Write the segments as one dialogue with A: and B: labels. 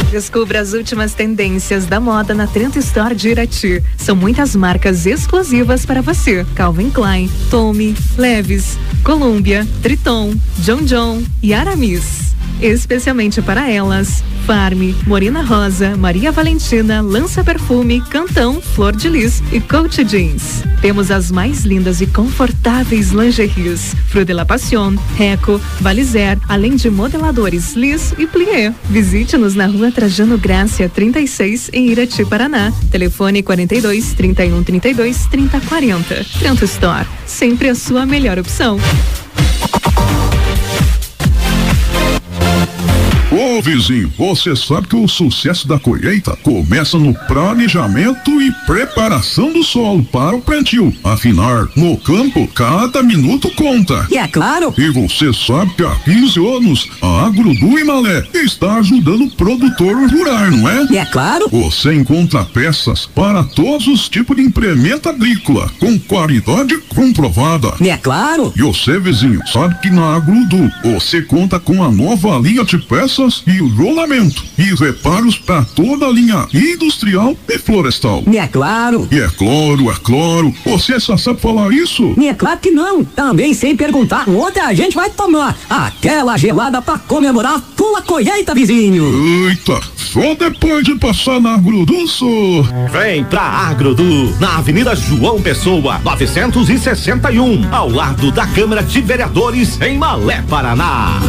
A: Descubra as últimas tendências da moda na Trend Store de Irati. São muitas marcas exclusivas para você. Calvin Klein, Tommy, Levi's, Columbia, Triton, John John e Aramis. Especialmente para elas, Farm, Morena Rosa, Maria Valentina, Lança Perfume, Cantão, Flor de Lis e Coach Jeans. Temos as mais lindas e confortáveis lingeries, Fruit de la Passion, Reco, Valizer, além de modeladores Lis e Plié. Visite-nos na Rua Trajano Grácia 36 em Irati, Paraná. Telefone 42 31 32 30 40. Trend Store, sempre a sua melhor opção.
B: Ô vizinho, você sabe que o sucesso da colheita começa no planejamento e preparação do solo para o plantio. Afinal, no campo, cada minuto conta.
C: E é claro.
B: E você sabe que há 15 anos, a Agrodu Imalé está ajudando o produtor rural, não é?
C: E é claro.
B: Você encontra peças para todos os tipos de implemento agrícola, com qualidade comprovada.
C: E é claro.
B: E você, vizinho, sabe que na Agrodu você conta com a nova linha de peças e o rolamento e reparos para toda a linha industrial e florestal.
C: E é claro.
B: E é claro. Você só sabe falar isso?
C: E é claro que não. Também sem perguntar onde a gente vai tomar aquela gelada para comemorar a tua colheita, vizinho.
B: Eita, só depois de passar na Agrodu, só.
D: Vem pra Agrodu, na Avenida João Pessoa, 961, ao lado da Câmara de Vereadores, em Malé, Paraná.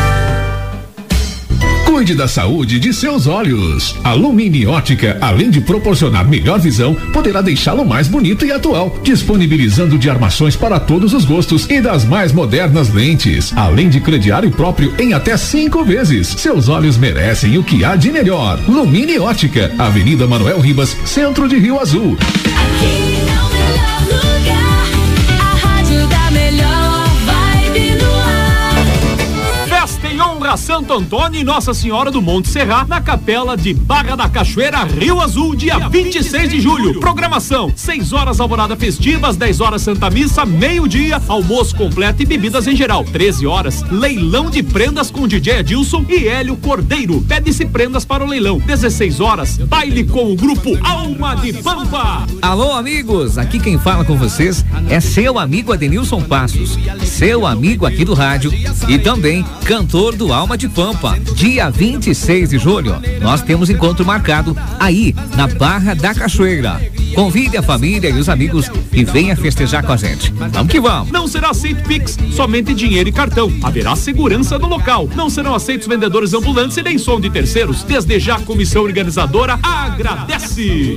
E: Cuide da saúde de seus olhos. A Lumini Ótica, além de proporcionar melhor visão, poderá deixá-lo mais bonito e atual, disponibilizando de armações para todos os gostos e das mais modernas lentes, além de crediário próprio em até 5 vezes. Seus olhos merecem o que há de melhor. Lumini Ótica, Avenida Manuel Ribas, centro de Rio Azul.
F: Aqui é o melhor lugar, a rádio da melhor vibe no ar.
G: Festa em honra a Santo Antônio e Nossa Senhora do Monte Serra, na Capela de Barra da Cachoeira, Rio Azul, dia 26 de julho. Programação: 6 horas alvorada festivas, 10 horas Santa Missa, meio-dia, almoço completo e bebidas em geral. 13 horas, leilão de prendas com DJ Adilson e Hélio Cordeiro. Pede-se prendas para o leilão. 16 horas, baile com o grupo Alma de Pampa.
H: Alô, amigos, aqui quem fala com vocês é seu amigo Adenilson Passos, seu amigo aqui do rádio e também cantor do Alma de Pampa. Dia 26 de julho, nós temos encontro marcado aí na Barra da Cachoeira. Convide a família e os amigos e venha festejar com a gente. Vamos que vamos.
G: Não será aceito Pix, somente dinheiro e cartão. Haverá segurança no local. Não serão aceitos vendedores ambulantes e nem som de terceiros. Desde já a comissão organizadora agradece.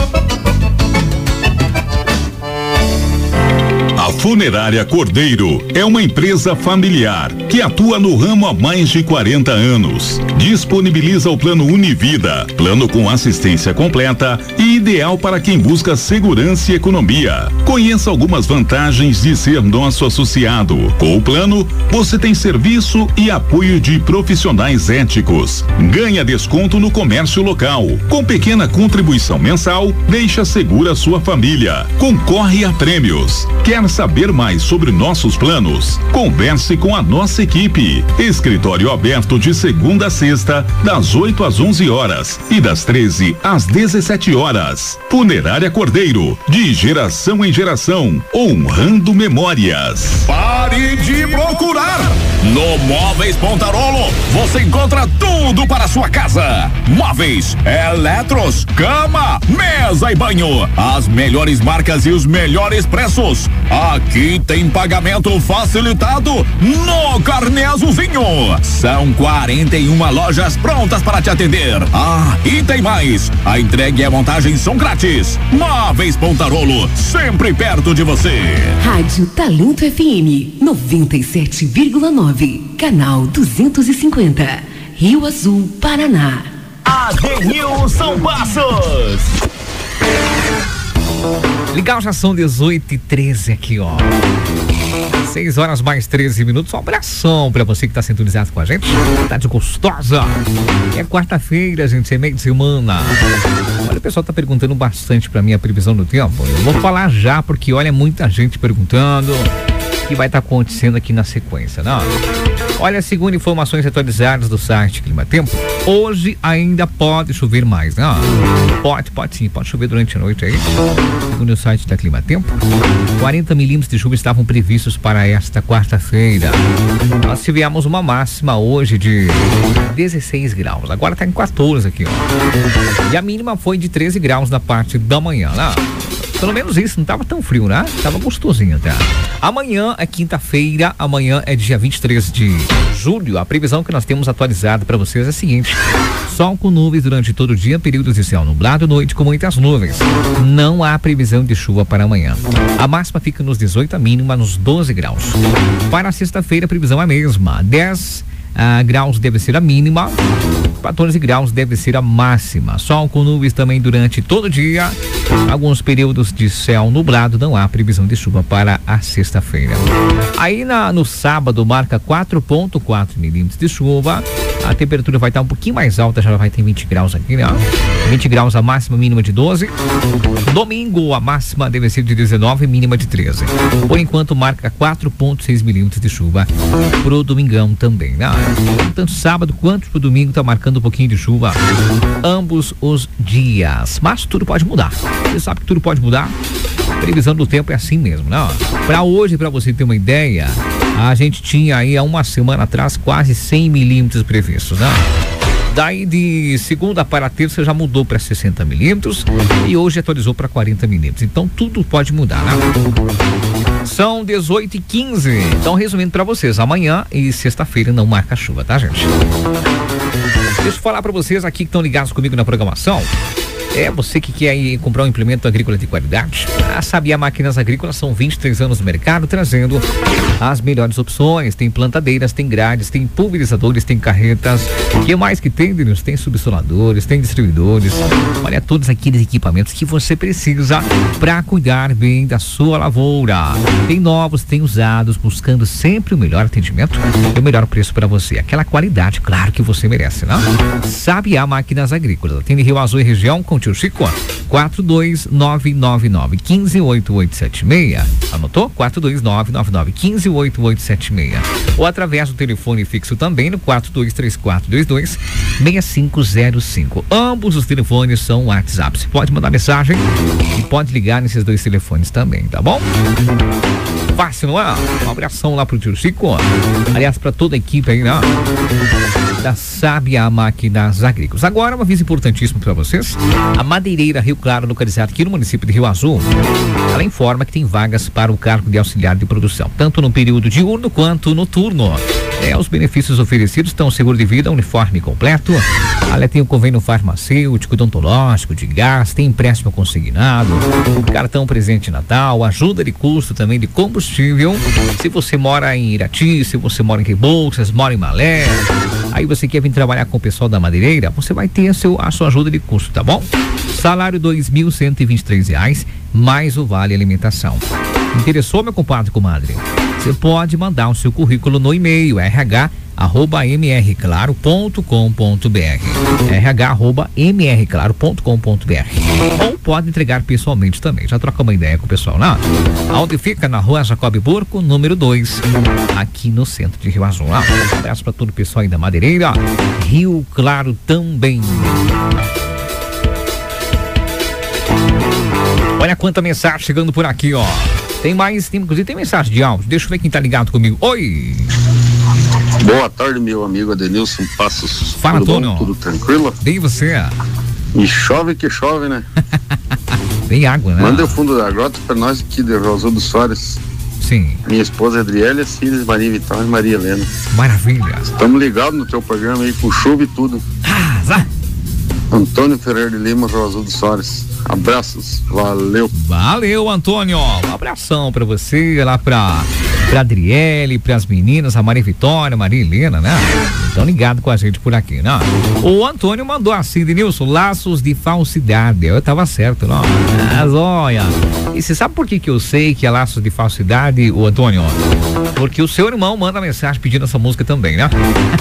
I: A Funerária Cordeiro é uma empresa familiar que atua no ramo há mais de 40 anos. Disponibiliza o plano Univida, plano com assistência completa e ideal para quem busca segurança e economia. Conheça algumas vantagens de ser nosso associado. Com o plano, você tem serviço e apoio de profissionais éticos. Ganha desconto no comércio local. Com pequena contribuição mensal, deixa segura sua família. Concorre a prêmios. Quer saber mais sobre nossos planos? Converse com a nossa equipe. Escritório aberto de segunda a sexta, das 8 às 11 horas e das 13 às 17 horas. Funerária Cordeiro, de geração em geração, honrando memórias.
D: Pare de procurar! No Móveis Pontarolo, você encontra tudo para a sua casa. Móveis, eletros, cama, mesa e banho. As melhores marcas e os melhores preços. Aqui tem pagamento facilitado no Carnê Azulzinho. São 41 lojas prontas para te atender. Ah, e tem mais. A entrega e a montagem são grátis. Móveis Pontarolo, sempre perto de você.
J: Rádio Talento FM 97,9. Canal 250, Rio Azul, Paraná.
D: Adenilson Passos.
H: Legal, já são 18h13 aqui, ó. 6 horas mais 13 minutos. Um abração pra você que tá sintonizado com a gente. Tarde gostosa. É quarta-feira, gente, é meio de semana. Olha, o pessoal tá perguntando bastante pra mim a previsão do tempo. Eu vou falar já, porque olha, muita gente perguntando o que vai estar acontecendo aqui na sequência, não? Olha, segundo informações atualizadas do site Clima Tempo, hoje ainda pode chover mais, né? Pode sim, pode chover durante a noite aí. Segundo o site da Clima Tempo, 40 milímetros de chuva estavam previstos para esta quarta-feira. Nós tivemos uma máxima hoje de 16 graus, agora está em 14 aqui, ó. E a mínima foi de 13 graus na parte da manhã, né? Pelo menos isso, não tava tão frio, né? Tava gostosinho até. Amanhã é quinta-feira, amanhã é dia 23 de julho. A previsão que nós temos atualizada para vocês é a seguinte: sol com nuvens durante todo o dia, períodos de céu nublado, noite com muitas nuvens. Não há previsão de chuva para amanhã. A máxima fica nos 18, a mínima nos 12 graus. Para sexta-feira, a previsão é a mesma: 10 graus deve ser a mínima, 14 graus deve ser a máxima. Sol com nuvens também durante todo o dia, alguns períodos de céu nublado, não há previsão de chuva para a sexta-feira. Aí no sábado marca 4,4 milímetros de chuva, a temperatura vai estar um pouquinho mais alta, já vai ter 20 graus aqui, né? 20 graus a máxima, mínima de 12. Domingo a máxima deve ser de 19, mínima de 13. Por enquanto marca 4,6 milímetros de chuva pro domingão também, né? Tanto sábado quanto pro domingo tá marcando um pouquinho de chuva ambos os dias, mas tudo pode mudar. Você sabe que tudo pode mudar. A previsão do tempo é assim mesmo, né? Para hoje, para você ter uma ideia, a gente tinha aí há uma semana atrás quase 100 milímetros previstos, né? Daí de segunda para terça já mudou para 60 milímetros e hoje atualizou para 40 milímetros. Então tudo pode mudar, né? São 18h15. Então, resumindo para vocês, amanhã e sexta-feira não marca chuva, tá, gente? Deixa eu falar para vocês aqui que estão ligados comigo na programação. Você que quer ir comprar um implemento agrícola de qualidade, a Sabiá Máquinas Agrícolas são 23 anos no mercado, trazendo as melhores opções. Tem plantadeiras, tem grades, tem pulverizadores, tem carretas. O que mais que tem, Deus? Tem subsoladores, tem distribuidores. Olha, todos aqueles equipamentos que você precisa para cuidar bem da sua lavoura. Tem novos, tem usados, buscando sempre o melhor atendimento e o melhor preço para você. Aquela qualidade, claro, que você merece, né? Sabiá Máquinas Agrícolas. Tem Rio Azul e região com Tio Chico, 42999-158876. Anotou? 42999-158876. Ou através do telefone fixo também no 423422-6505. Ambos os telefones são WhatsApp. Você pode mandar mensagem e pode ligar nesses dois telefones também, tá bom? Fácil, não é? Um abração lá pro Tio Chico. Aliás, para toda a equipe aí, né? Da Sabiá Máquinas Agrícolas. Agora, um aviso importantíssimo para vocês: a Madeireira Rio Claro, localizada aqui no município de Rio Azul, ela informa que tem vagas para o cargo de auxiliar de produção, tanto no período diurno quanto noturno. Os benefícios oferecidos estão seguro de vida, uniforme completo. Ela tem o convênio farmacêutico, odontológico, de gás, tem empréstimo consignado, cartão presente Natal, ajuda de custo também de combustível. Se você mora em Irati, se você mora em Rebouças, mora em Malé, aí você quer vir trabalhar com o pessoal da Madeireira, você vai ter a sua ajuda de custo, tá bom? Salário R$2.123, mais o vale alimentação. Interessou, meu compadre, comadre? Você pode mandar o seu currículo no e-mail rh@mrclaro.com.br rh@mrclaro.com.br, ou pode entregar pessoalmente também. Já troca uma ideia com o pessoal lá. Onde fica? Na rua Jacob Burco, número 2, aqui no centro de Rio Azul. Um abraço para todo o pessoal aí da Madeireira Rio Claro também. Olha quanta mensagem chegando por aqui, ó. Inclusive tem mensagem de áudio. Deixa eu ver quem tá ligado comigo. Oi!
K: Boa tarde, meu amigo Adenilson Passos.
H: Fala, Antônio.
K: Tudo tranquilo?
H: E você?
K: E chove que chove, né?
H: Tem água, né?
K: Manda o fundo da grota pra nós aqui de Rosa dos Soares.
H: Sim.
K: Minha esposa Adriele, as filhas Maria Vital e Maria Helena.
H: Maravilha.
K: Estamos ligados no teu programa aí com chuva e tudo. Antônio Ferreira de Lima, Rosa dos Soares. Abraços, valeu.
H: Valeu, Antônio. Um abração pra você, lá pra Adriele, pras meninas, a Maria Vitória, Maria Helena, né? Estão ligados com a gente por aqui, né? O Antônio mandou assim, Denilson, laços de falsidade. Eu tava certo, não? Mas olha, e você sabe por que eu sei que é laços de falsidade, o Antônio? Porque o seu irmão manda mensagem pedindo essa música também, né?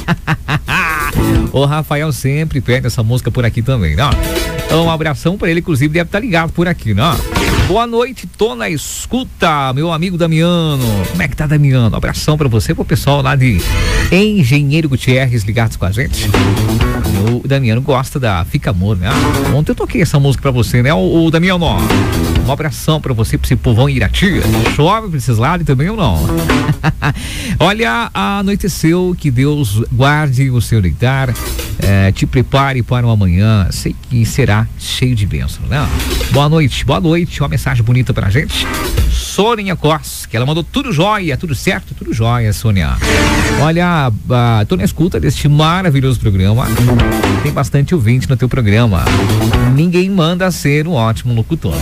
H: O Rafael sempre pede essa música por aqui também, né? Então, um abração pra ele, inclusive deve estar ligado por aqui, né? Boa noite, tô na escuta, meu amigo Damiano. Como é que tá, Damiano? Abração pra você, pro pessoal lá de Engenheiro Gutierrez ligados com a gente. O Damiano gosta da Fica Amor, né? Ontem eu toquei essa música pra você, né? O Damiano, ó. Um abração pra você, pra esse povão Irati. Chove pra esses lados também ou não? Olha, anoiteceu, que Deus guarde o seu deitar, te prepare para o amanhã, sei que será cheio de bênçãos, né? Boa noite, uma mensagem bonita pra gente. Sônia Costa, que ela mandou tudo jóia, tudo certo, tudo jóia, Sônia. Olha, tô na escuta deste maravilhoso programa. Tem bastante ouvinte no teu programa. Ninguém manda ser um ótimo locutor.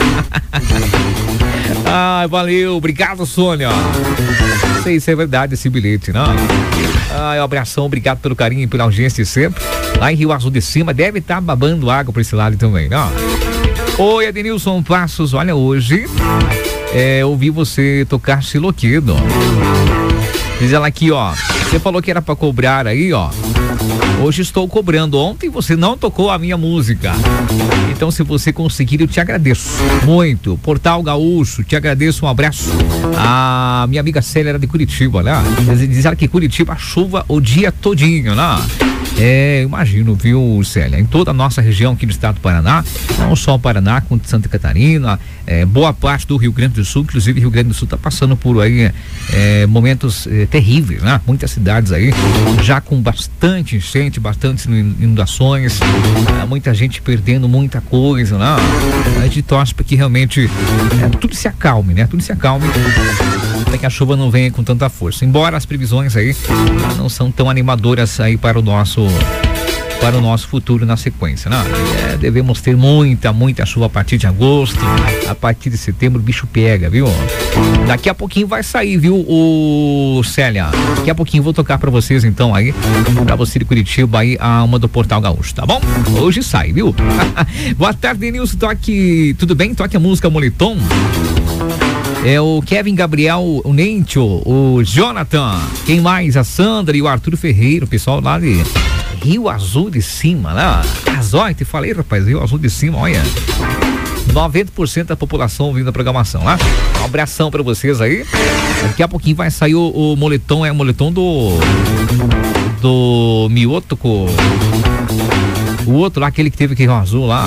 H: Ai, valeu, obrigado, Sônia. Não sei se é verdade esse bilhete, não. Ai, um abração, obrigado pelo carinho e pela audiência sempre. Lá em Rio Azul de Cima, deve estar babando água pra esse lado também, não? Oi, Adenilson Passos, olha, hoje ouvi você tocar Siloquedo. Diz ela aqui, ó, você falou que era pra cobrar aí, ó. Hoje estou cobrando. Ontem você não tocou a minha música. Então, se você conseguir, eu te agradeço muito. Portal Gaúcho, te agradeço, um abraço. A minha amiga Célia era de Curitiba, né? Diz ela que Curitiba chuva o dia todinho, né? Imagino, viu, Célia? Em toda a nossa região aqui do estado do Paraná, não só o Paraná, como Santa Catarina, boa parte do Rio Grande do Sul, inclusive Rio Grande do Sul está passando por aí momentos terríveis, né? Muitas cidades aí já com bastante enchente, bastante inundações, muita gente perdendo muita coisa, né? A gente torce para que realmente tudo se acalme, né? Tudo se acalme, para que a chuva não venha com tanta força. Embora as previsões aí não são tão animadoras aí para o nosso futuro na sequência, né? Devemos ter muita chuva a partir de agosto, a partir de setembro o bicho pega, viu? Daqui a pouquinho vai sair, viu, Célia? Daqui a pouquinho vou tocar pra vocês então aí, pra você de Curitiba aí, uma do Portal Gaúcho, tá bom? Hoje sai, viu? Boa tarde, Denilson, toque, tudo bem? Toque a música Moletom. O Kevin Gabriel, o Nentio, o Jonathan, quem mais? A Sandra e o Arthur Ferreira, o pessoal lá de Rio Azul de Cima, né? Olha, te falei, rapaz, Rio Azul de Cima, olha. 90% da população ouvindo a programação, lá. Um abração pra vocês aí. Daqui a pouquinho vai sair o moletom, o moletom do Mioto, o outro lá, aquele que teve aqui Rio Azul lá.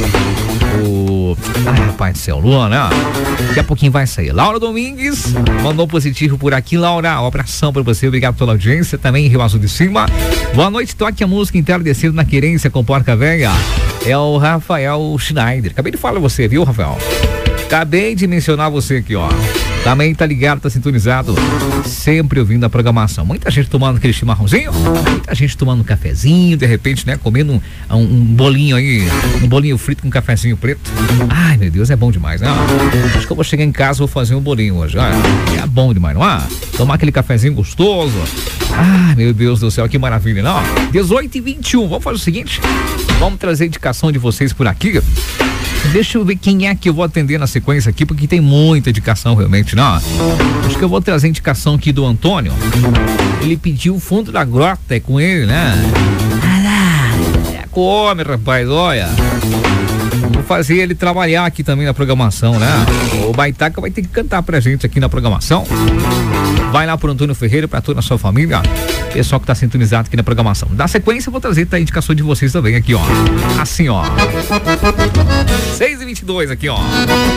H: Ai, rapaz do céu, Luan, né? Daqui a pouquinho vai sair. Laura Domingues mandou positivo por aqui. Laura, um abração pra você, obrigado pela audiência. Também em Rio Azul de Cima. Boa noite, toque a música Entardecendo na Querência com Porca Véia. É o Rafael Schneider. Acabei de falar você, viu, Rafael? Acabei de mencionar você aqui, ó. Também tá ligado, tá sintonizado, sempre ouvindo a programação. Muita gente tomando aquele chimarrãozinho, muita gente tomando um cafezinho, de repente, né, comendo um bolinho aí, um bolinho frito com um cafezinho preto. Ai, meu Deus, é bom demais, né? Acho que eu vou chegar em casa e vou fazer um bolinho hoje. É bom demais, não é? Tomar aquele cafezinho gostoso. Ai, meu Deus do céu, que maravilha, não? 18h21, vamos fazer o seguinte, vamos trazer indicação de vocês por aqui. Deixa eu ver quem é que eu vou atender na sequência aqui, porque tem muita indicação realmente, não? Acho que eu vou trazer a indicação aqui do Antônio. Ele pediu o fundo da grota, é com ele, né? com o homem, rapaz, olha. Vou fazer ele trabalhar aqui também na programação, né? O Baitaca vai ter que cantar pra gente aqui na programação. Vai lá pro Antônio Ferreira, pra toda a sua família, pessoal que tá sintonizado aqui na programação. Na sequência eu vou trazer a indicação de vocês também aqui, ó. Assim, ó. 6h22 aqui, ó.